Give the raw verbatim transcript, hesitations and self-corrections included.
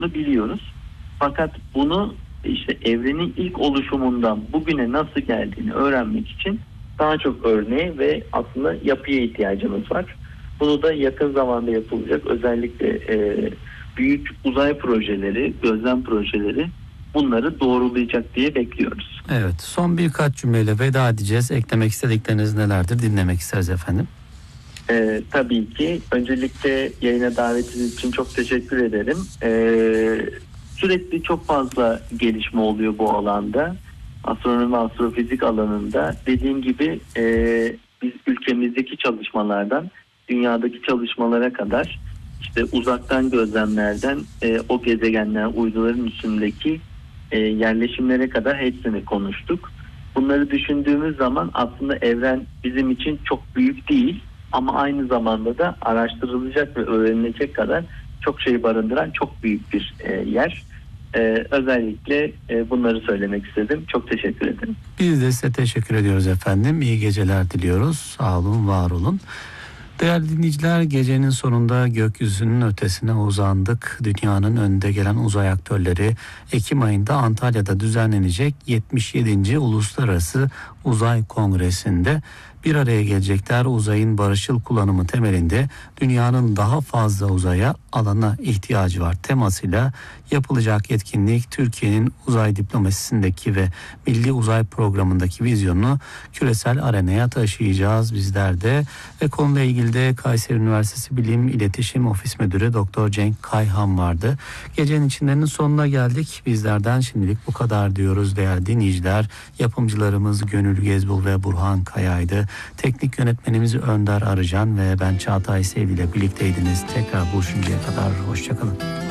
biliyoruz. Fakat bunu işte evrenin ilk oluşumundan bugüne nasıl geldiğini öğrenmek için daha çok örneğe ve aslında yapıya ihtiyacımız var. Bunu da yakın zamanda yapılacak özellikle e, büyük uzay projeleri, gözlem projeleri bunları doğrulayacak diye bekliyoruz. Evet, son birkaç cümleyle veda edeceğiz. Eklemek istedikleriniz nelerdir? Dinlemek isteriz efendim. Ee, tabii ki. Öncelikle yayına davetiniz için çok teşekkür ederim. Ee, sürekli çok fazla gelişme oluyor bu alanda. Astronomi, astrofizik alanında. Dediğim gibi e, biz ülkemizdeki çalışmalardan dünyadaki çalışmalara kadar işte uzaktan gözlemlerden e, o gezegenler, uyduların üstündeki e, yerleşimlere kadar hepsini konuştuk. Bunları düşündüğümüz zaman aslında evren bizim için çok büyük değil. Ama aynı zamanda da araştırılacak ve öğrenilecek kadar çok şey barındıran çok büyük bir e, yer. E, özellikle e, bunları söylemek istedim. Çok teşekkür ederim. Biz de size teşekkür ediyoruz efendim. İyi geceler diliyoruz. Sağ olun, var olun. Değerli dinleyiciler, gecenin sonunda gökyüzünün ötesine uzandık. Dünyanın önde gelen uzay aktörleri Ekim ayında Antalya'da düzenlenecek yetmiş yedinci Uluslararası Uzay Kongresi'nde bir araya gelecekler. Uzayın barışçıl kullanımı temelinde dünyanın daha fazla uzaya, alana ihtiyacı var temasıyla yapılacak etkinlik Türkiye'nin uzay diplomasisindeki ve milli uzay programındaki vizyonunu küresel arenaya taşıyacağız bizler de. Ve konuyla ilgili de Kayseri Üniversitesi Bilim İletişim Ofis Müdürü Doktor Cenk Kayhan vardı. Gecenin içindenin sonuna geldik. Bizlerden şimdilik bu kadar diyoruz değerli dinleyiciler. Yapımcılarımız Gönül Gezbul ve Burhan Kaya'ydı. Teknik yönetmenimiz Önder Arıcan ve ben Çağatay Sevdi ile birlikteydiniz. Tekrar buluşuncaya kadar hoşçakalın.